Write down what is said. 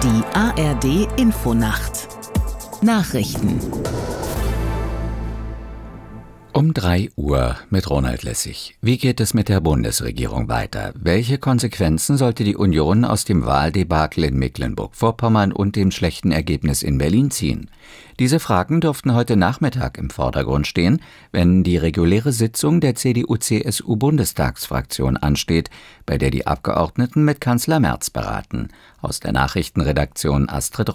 Die ARD Infonacht Nachrichten Um 3 Uhr mit Ronald Lessig. Wie geht es mit der Bundesregierung weiter? Welche Konsequenzen sollte die Union aus dem Wahldebakel in Mecklenburg-Vorpommern und dem schlechten Ergebnis in Berlin ziehen? Diese Fragen dürften heute Nachmittag im Vordergrund stehen, wenn die reguläre Sitzung der CDU-CSU-Bundestagsfraktion ansteht, bei der die Abgeordneten mit Kanzler Merz beraten. Aus der Nachrichtenredaktion Astrid